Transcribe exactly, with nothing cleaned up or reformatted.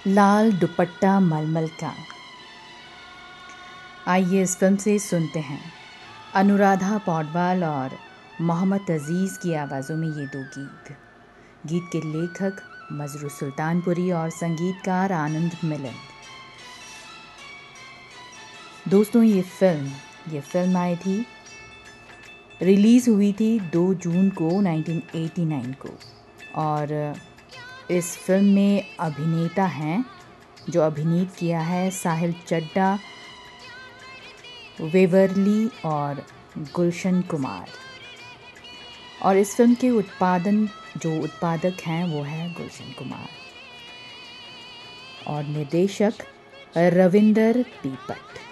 लाल दुपट्टा मलमल का। आइए इस फिल्म से सुनते हैं अनुराधा पौडवाल और मोहम्मद अजीज़ की आवाज़ों में ये दो गीत। गीत के लेखक मजरू सुल्तानपुरी और संगीतकार आनंद मिलन। दोस्तों, ये फिल्म ये फिल्म आई थी, रिलीज़ हुई थी दो जून को उन्नीस सौ नवासी को। और इस फिल्म में अभिनेता हैं जो अभिनीत किया है साहिल चड्ढा, वेवरली और गुलशन कुमार। और इस फिल्म के उत्पादन जो उत्पादक हैं वो है गुलशन कुमार और निर्देशक रविंदर पीपट।